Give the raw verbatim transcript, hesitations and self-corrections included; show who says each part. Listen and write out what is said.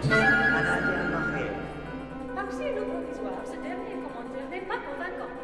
Speaker 1: à l'intérieur réel.
Speaker 2: Partiel ou provisoire, ce dernier commentaire n'est pas convaincant.